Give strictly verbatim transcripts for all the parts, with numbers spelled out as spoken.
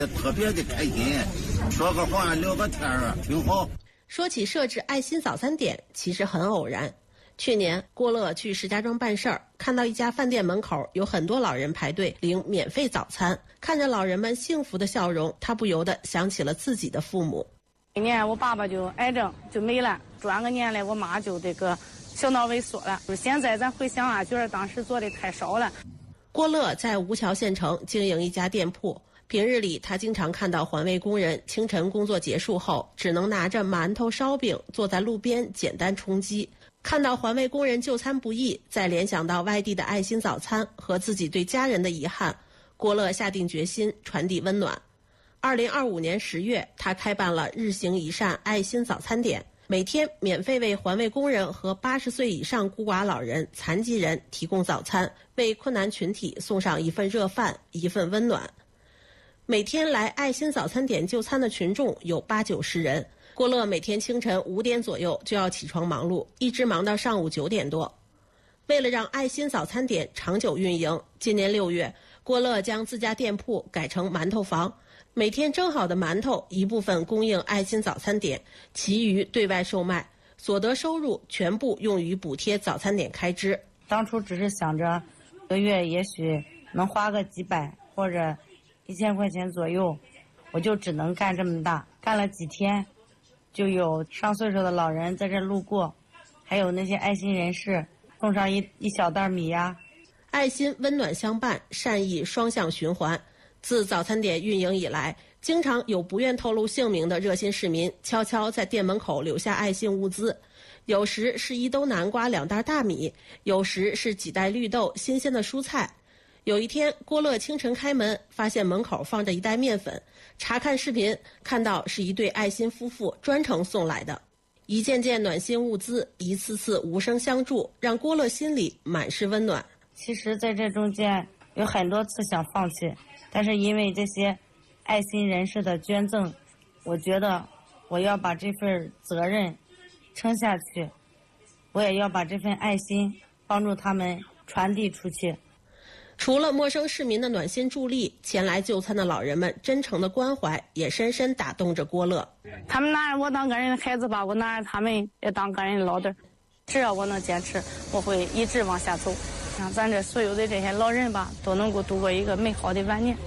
特别的开心，说个话聊个天儿挺好。 说起设置爱心早餐点，其实很偶然。去年郭乐去石家庄办事儿，看到一家饭店门口有很多老人排队领免费早餐，看着老人们幸福的笑容，他不由得想起了自己的父母。 一年我爸爸就癌症就没了，转个年来我妈就这个小脑萎缩了。就是现在咱回想啊，觉得当时做的太少了。 郭乐在吴桥县城经营一家店铺，平日里他经常看到环卫工人清晨工作结束后，只能拿着馒头烧饼坐在路边简单充饥。看到环卫工人就餐不易，再联想到外地的爱心早餐和自己对家人的遗憾，郭乐下定决心传递温暖。二零二五年十月，他开办了日行一善爱心早餐点，每天免费为环卫工人和八十岁以上孤寡老人、残疾人提供早餐，为困难群体送上一份热饭，一份温暖。每天来爱心早餐点就餐的群众有八九十人。郭乐每天清晨五点左右就要起床忙碌，一直忙到上午九点多。为了让爱心早餐点长久运营，今年六月，郭乐将自家店铺改成馒头房，每天蒸好的馒头一部分供应爱心早餐点，其余对外售卖，所得收入全部用于补贴早餐点开支。 当初只是想着一个月也许能花个几百或者一千块钱左右，我就只能干这么大。干了几天，就有上岁数的老人在这路过，还有那些爱心人士送上一一小袋米呀。 爱心温暖相伴，善意双向循环。自早餐点运营以来，经常有不愿透露姓名的热心市民悄悄在店门口留下爱心物资，有时是一兜南瓜两袋大米，有时是几袋绿豆新鲜的蔬菜。有一天，郭乐清晨开门，发现门口放着一袋面粉，查看视频看到是一对爱心夫妇专程送来的。一件件暖心物资，一次次无声相助，让郭乐心里满是温暖。 其实在这中间有很多次想放弃，但是因为这些爱心人士的捐赠，我觉得我要把这份责任撑下去，我也要把这份爱心帮助他们传递出去。 除了陌生市民的暖心助力，前来就餐的老人们真诚的关怀也深深打动着郭乐。 他们拿着我当个人的孩子吧，我拿着他们也当个人的老弟。只要我能坚持，我会一直往下走，让咱这所有的这些老人吧，都能够度过一个美好的晚年。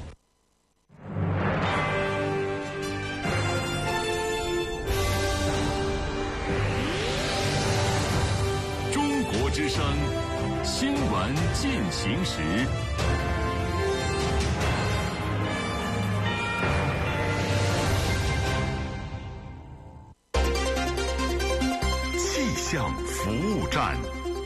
中国之声新闻进行时。气象服务站，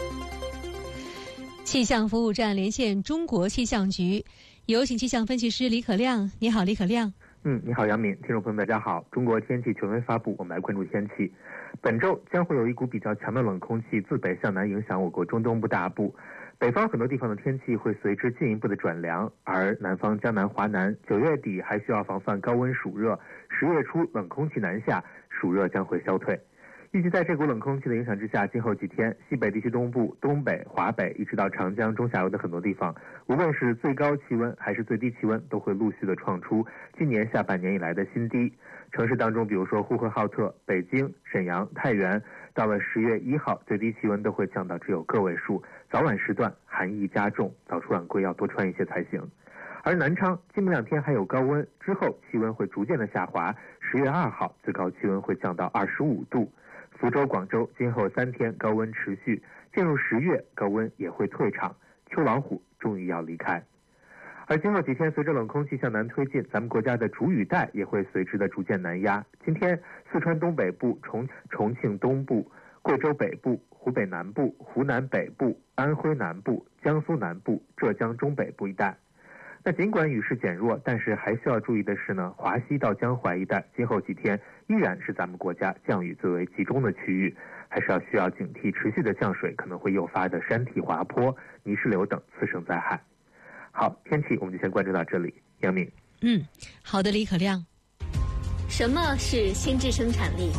气象服务站连线中国气象局，有请气象分析师李可亮。你好，李可亮。 嗯，你好，杨敏，听众朋友们，大家好。中国天气权威发布，我们来关注天气。本周将会有一股比较强的冷空气自北向南影响我国中东部大部，北方很多地方的天气会随之进一步的转凉，而南方江南、华南九月底还需要防范高温暑热，十月初冷空气南下，暑热将会消退。预计在这股冷空气的影响之下，今后几天，西北地区东部、东北、华北一直到长江中下游的很多地方，无论是最高气温还是最低气温，都会陆续的创出今年下半年以来的新低。城市当中，比如说呼和浩特、北京、沈阳、太原，到了十月一号，最低气温都会降到只有个位数，早晚时段寒意加重，早出晚归要多穿一些才行。而南昌今明两天还有高温，之后气温会逐渐的下滑，十月二号最高气温会降到二十五度。福州、广州今后三天高温持续，进入十月高温也会退场，秋老虎终于要离开。而今后几天，随着冷空气向南推进，咱们国家的主雨带也会随之的逐渐南压。今天，四川东北部、重重庆东部、贵州北部、湖北南部、湖南北部、安徽南部、江苏南部、浙江中北部一带。那尽管雨势减弱，但是还需要注意的是呢，华西到江淮一带，今后几天依然是咱们国家降雨最为集中的区域，还是要需要警惕持续的降水可能会诱发的山体滑坡、泥石流等次生灾害。好，天气我们就先关注到这里。杨敏。 嗯，好的，李可亮。 什么是心智生产力？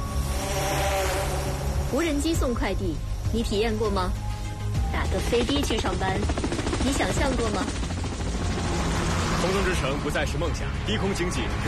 无人机送快递，你体验过吗？打个飞的去上班，你想象过吗？ 空中之城不再是梦想，低空经济